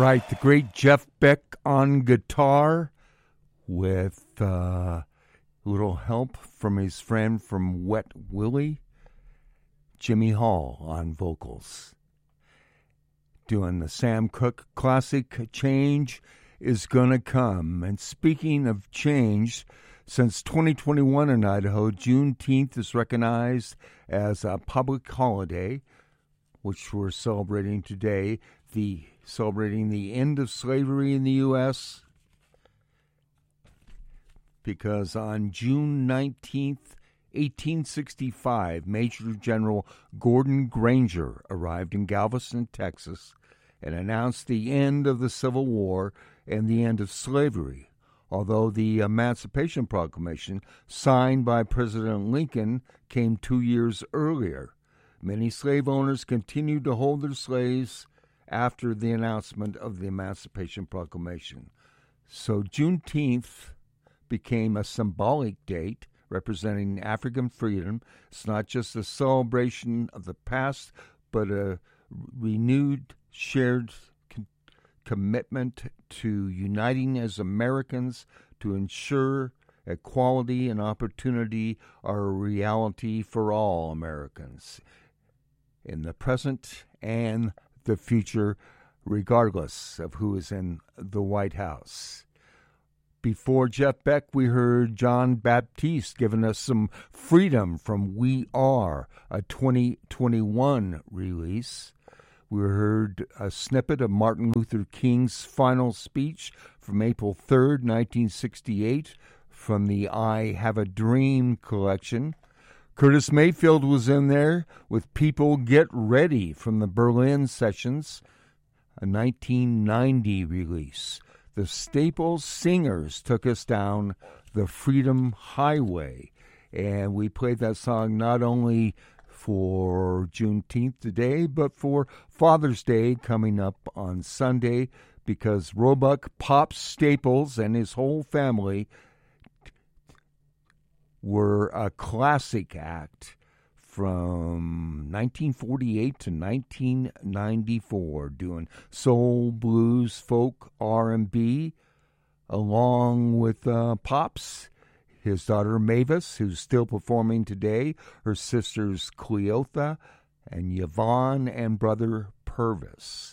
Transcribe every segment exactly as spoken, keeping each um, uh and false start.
right, the great Jeff Beck on guitar with uh, a little help from his friend from Wet Willie, Jimmy Hall on vocals. Doing the Sam Cooke classic, Change is Gonna Come. And speaking of change, since twenty twenty-one in Idaho, Juneteenth is recognized as a public holiday, which we're celebrating today, the celebrating the end of slavery in the U S, because on June nineteenth, eighteen sixty-five, Major General Gordon Granger arrived in Galveston, Texas, and announced the end of the Civil War and the end of slavery, although the Emancipation Proclamation signed by President Lincoln came two years earlier. Many slave owners continued to hold their slaves after the announcement of the Emancipation Proclamation. So Juneteenth became a symbolic date representing African freedom. It's not just a celebration of the past, but a renewed, shared con- commitment to uniting as Americans to ensure equality and opportunity are a reality for all Americans in the present and the future, regardless of who is in the White House. Before Jeff Beck, we heard John Baptiste giving us some Freedom from We Are, a twenty twenty-one release. We heard a snippet of Martin Luther King's final speech from April third, nineteen sixty-eight, from the I Have a Dream collection. Curtis Mayfield was in there with People Get Ready from the Berlin Sessions, a nineteen ninety release. The Staples Singers took us down the Freedom Highway, and we played that song not only for Juneteenth today, but for Father's Day coming up on Sunday, because Roebuck Pop Staples and his whole family were a classic act from nineteen forty-eight to nineteen ninety-four, doing soul, blues, folk, R and B, along with uh, Pops, his daughter Mavis, who's still performing today, her sisters Cleotha and Yvonne, and brother Purvis.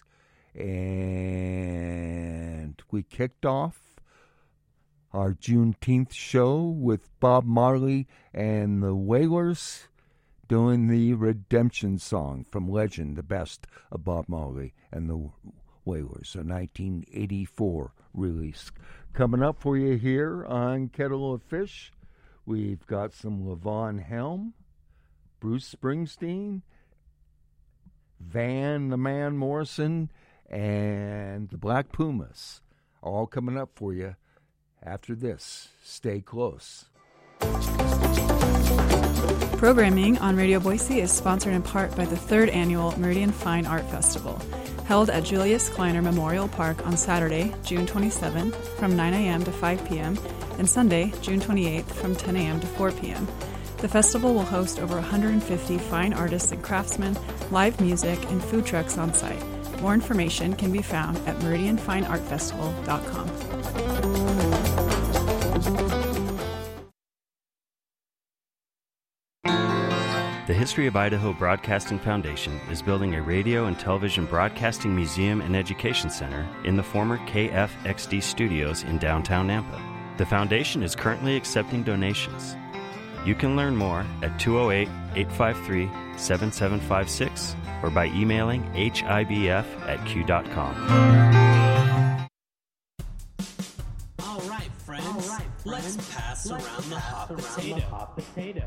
And we kicked off our Juneteenth show with Bob Marley and the Wailers doing the Redemption Song from Legend, the best of Bob Marley and the Wailers, a nineteen eighty-four release. Coming up for you here on Kettle of Fish, we've got some Levon Helm, Bruce Springsteen, Van the Man Morrison, and the Black Pumas, all coming up for you after this. Stay close. Programming on Radio Boise is sponsored in part by the third annual Meridian Fine Art Festival, held at Julius Kleiner Memorial Park on Saturday, June twenty-seventh, from nine a.m. to five p.m., and Sunday, June twenty-eighth, from ten a.m. to four p.m. The festival will host over one hundred fifty fine artists and craftsmen, live music, and food trucks on site. More information can be found at meridian fine art festival dot com. The History of Idaho Broadcasting Foundation is building a radio and television broadcasting museum and education center in the former K F X D studios in downtown Nampa. The foundation is currently accepting donations. You can learn more at two oh eight, eight five three, seven seven five six or by emailing h i b f at q dot com. All right, friends. All right, friends. Let's pass Let's around, pass the, hot around the hot potato.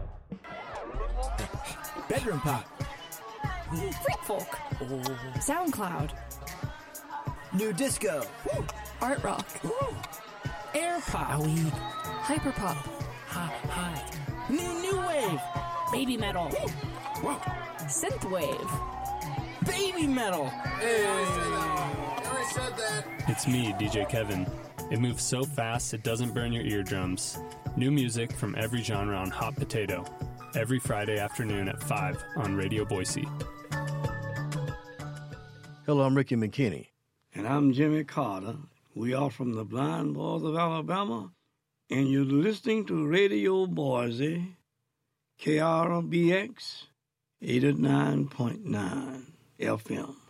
Bedroom pop. Freak folk. Oh. SoundCloud. New disco. Woo. Art rock. Woo. Air pop. Owie. Hyper pop. Hi, hi. New new wave. Baby metal. Whoa. Synth wave. Baby metal. Hey, I said that. I said that. It's me, D J Kevin. It moves so fast it doesn't burn your eardrums. New music from every genre on Hot Potato. Every Friday afternoon at five on Radio Boise. Hello, I'm Ricky McKinney. And I'm Jimmy Carter. We are from the Blind Boys of Alabama, and you're listening to Radio Boise, K R B X eighty-nine point nine F M.